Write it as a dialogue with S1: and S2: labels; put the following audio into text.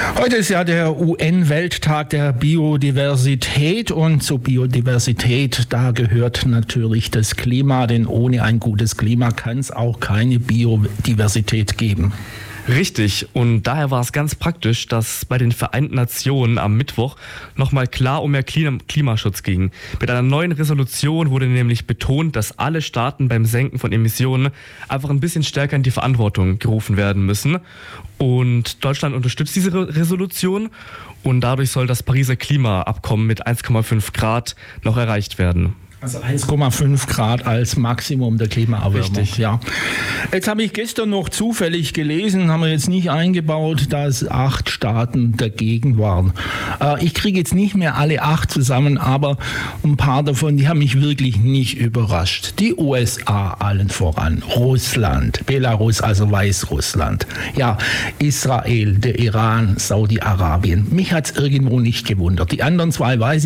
S1: Heute ist ja der UN-Welttag der Biodiversität und zur Biodiversität, da gehört natürlich das Klima, denn ohne ein gutes Klima kann es auch keine Biodiversität geben.
S2: Richtig, und daher war es ganz praktisch, dass bei den Vereinten Nationen am Mittwoch nochmal klar um mehr Klimaschutz ging. Mit einer neuen Resolution wurde nämlich betont, dass alle Staaten beim Senken von Emissionen einfach ein bisschen stärker in die Verantwortung gerufen werden müssen. Und Deutschland unterstützt diese Resolution und dadurch soll das Pariser Klimaabkommen mit 1,5 Grad noch erreicht werden.
S1: Also 1,5 Grad als Maximum der Klimaerwärmung.
S2: Richtig.
S1: Ja. Jetzt habe ich gestern noch zufällig gelesen, haben wir jetzt nicht eingebaut, dass 8 Staaten dagegen waren. Ich kriege jetzt nicht mehr alle 8 zusammen, aber ein paar davon, die haben mich wirklich nicht überrascht. Die USA allen voran, Russland, Belarus, also Weißrussland, ja, Israel, der Iran, Saudi-Arabien. Mich hat es irgendwo nicht gewundert. Die anderen 2 weiß ich